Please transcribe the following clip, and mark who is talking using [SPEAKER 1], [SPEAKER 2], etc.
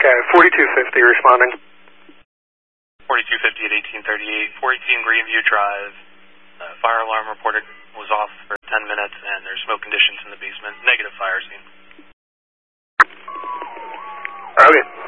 [SPEAKER 1] Okay, 4250 responding.
[SPEAKER 2] 4250 at 1838, 418 Greenview Drive. Fire alarm reported was off for 10 minutes, and there's smoke conditions in the basement. Negative fire scene.
[SPEAKER 1] Okay.